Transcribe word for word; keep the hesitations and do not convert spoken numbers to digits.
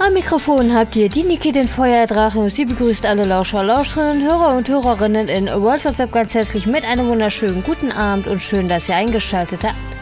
Am Mikrofon habt ihr die Niki, den Feuerdrachen, und sie begrüßt alle Lauscher, Lauscherinnen, Hörer und Hörerinnen in World Wide Web ganz herzlich mit einem wunderschönen guten Abend und schön, dass ihr eingeschaltet habt.